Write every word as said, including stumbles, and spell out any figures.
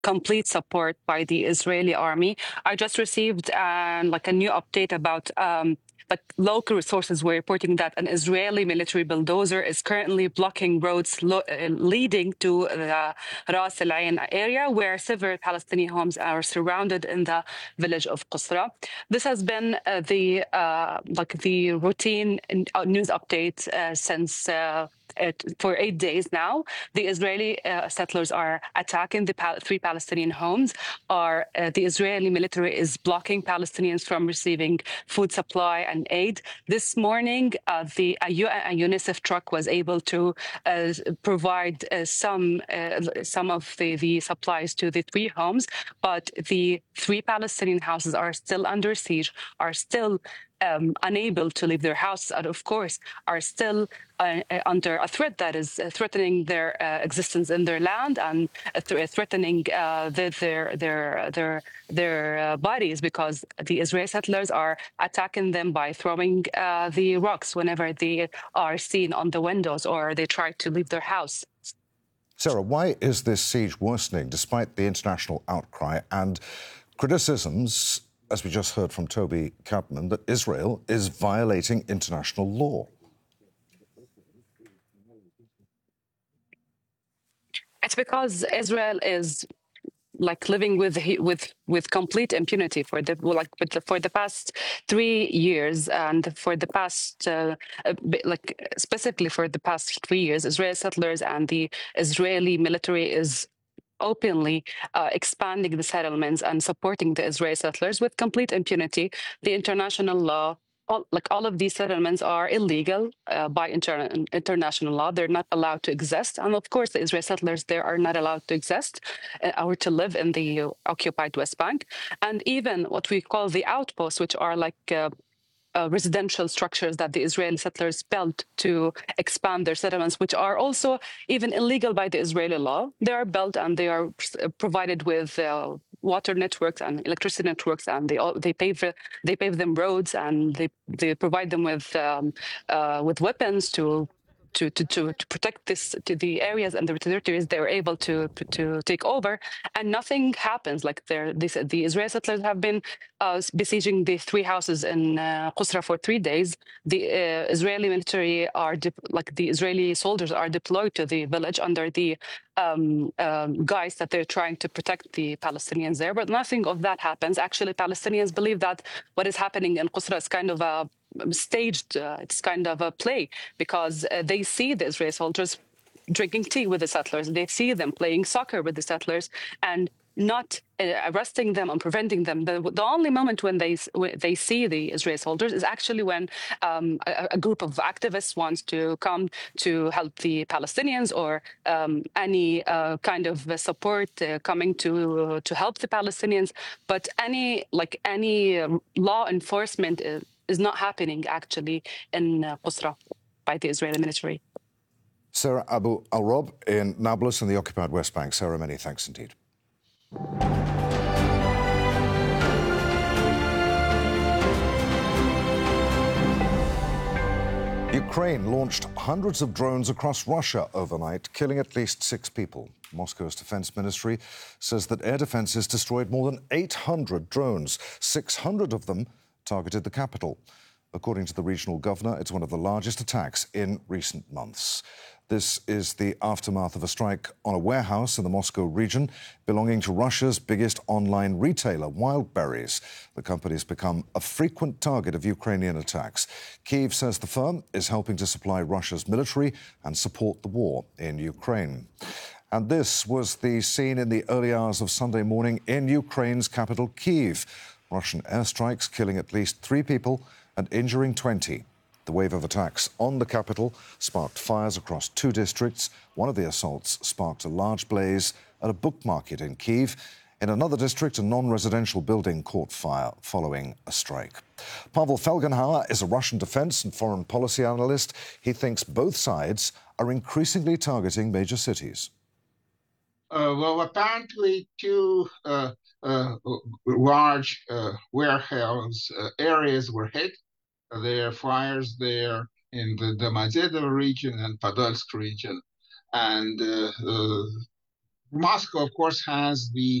complete support by the Israeli army. I just received uh, like a new update about um, like local sources were reporting that an Israeli military bulldozer is currently blocking roads lo- uh, leading to the Ras Al Ain area, where several Palestinian homes are surrounded in the village of Qusra. This has been uh, the uh, like the routine uh, news update uh, since. Uh, it, for eight days now, the Israeli uh, settlers are attacking the pal- three Palestinian homes. Are uh, the Israeli military is blocking Palestinians from receiving food supply and aid. This morning, uh, the a, U- a UNICEF truck was able to uh, provide uh, some uh, some of the, the supplies to the three homes, but the three Palestinian houses are still under siege, are still um, unable to leave their houses, and of course are still uh, under a threat that is uh, threatening their uh, existence in their land and uh, th- threatening uh, the, their their their their uh, bodies, because the Israeli settlers are attacking them by throwing uh, the rocks whenever they are seen on the windows or they try to leave their house. Sarah, why is this siege worsening despite the international outcry and criticisms, as we just heard from Toby Kaplan, that Israel is violating international law? It's because Israel is like living with with with complete impunity for the like for the past three years and for the past uh, like specifically for the past three years, Israeli settlers and the Israeli military is openly uh, expanding the settlements and supporting the Israeli settlers with complete impunity. The international law, all, like all of these settlements, are illegal uh, by inter- international law. They're not allowed to exist, and of course, the Israeli settlers there are not allowed to exist uh, or to live in the occupied West Bank. And even what we call the outposts, which are like uh, Uh, residential structures that the Israeli settlers built to expand their settlements, which are also even illegal by the Israeli law. They are built and they are provided with uh, water networks and electricity networks, and they all, they pave they pave them roads, and they they provide them with um, uh, with weapons to. To, to, to, to protect this to the areas and the territories they were able to to take over, and nothing happens. Like this, the Israeli settlers have been uh, besieging the three houses in uh, Qusra for three days. The uh, Israeli military are like the Israeli soldiers are deployed to the village under the um, um, guise that they're trying to protect the Palestinians there, but nothing of that happens. Actually, Palestinians believe that what is happening in Qusra is kind of a staged, uh, it's kind of a play, because uh, they see the Israeli soldiers drinking tea with the settlers. They see them playing soccer with the settlers and not uh, arresting them and preventing them. The, the only moment when they when they see the Israeli soldiers is actually when um, a, a group of activists wants to come to help the Palestinians, or um, any uh, kind of support uh, coming to uh, to help the Palestinians. But any like any um, law enforcement is, is not happening actually in uh, Qusra by the Israeli military. Sarah Abu Al-Rob in Nablus in the occupied West Bank. Sarah, many thanks indeed. Ukraine launched hundreds of drones across Russia overnight, killing at least six people. Moscow's defense ministry says that air defenses destroyed more than eight hundred drones. six hundred of them targeted the capital. According to the regional governor, it's one of the largest attacks in recent months. This is the aftermath of a strike on a warehouse in the Moscow region belonging to Russia's biggest online retailer, Wildberries. The company has become a frequent target of Ukrainian attacks. Kyiv says the firm is helping to supply Russia's military and support the war in Ukraine. And this was the scene in the early hours of Sunday morning in Ukraine's capital, Kyiv. Russian airstrikes killing at least three people and injuring twenty. The wave of attacks on the capital sparked fires across two districts. One of the assaults sparked a large blaze at a book market in Kyiv. In another district, a non-residential building caught fire following a strike. Pavel Felgenhauer is a Russian defense and foreign policy analyst. He thinks both sides are increasingly targeting major cities. Uh, well, apparently two uh, uh, large uh, warehouse uh, areas were hit. There are fires there in the Domodedovo region and Podolsk region. And uh, uh, Moscow, of course, has the